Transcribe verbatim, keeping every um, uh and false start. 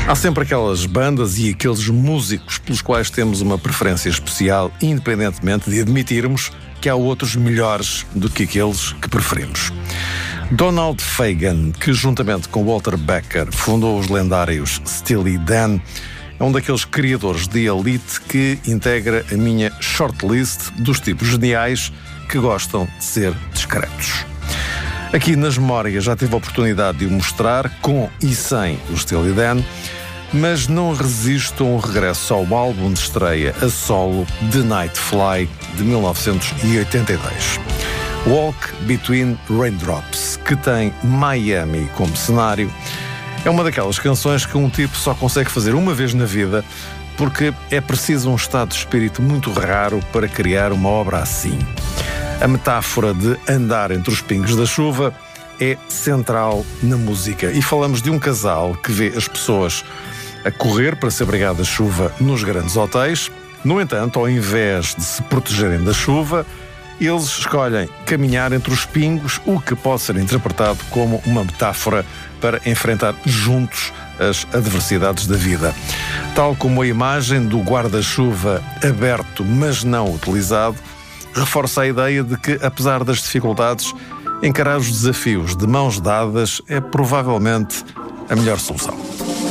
Há sempre aquelas bandas e aqueles músicos pelos quais temos uma preferência especial, independentemente de admitirmos que há outros melhores do que aqueles que preferimos. Donald Fagen, que juntamente com Walter Becker fundou os lendários Steely Dan, é um daqueles criadores de elite que integra a minha shortlist dos tipos geniais que gostam de ser discretos. Aqui nas memórias já tive a oportunidade de o mostrar, com e sem o Steely Dan, mas não resisto a um regresso ao álbum de estreia a solo The Night Fly, de mil novecentos e oitenta e dois. Walk Between Raindrops, que tem Miami como cenário, é uma daquelas canções que um tipo só consegue fazer uma vez na vida, porque é preciso um estado de espírito muito raro para criar uma obra assim. A metáfora de andar entre os pingos da chuva é central na música, e falamos de um casal que vê as pessoas a correr para se abrigar da chuva nos grandes hotéis. No entanto, ao invés de se protegerem da chuva, eles escolhem caminhar entre os pingos, o que pode ser interpretado como uma metáfora para enfrentar juntos as adversidades da vida. Tal como a imagem do guarda-chuva aberto, mas não utilizado, reforça a ideia de que, apesar das dificuldades, encarar os desafios de mãos dadas é provavelmente a melhor solução.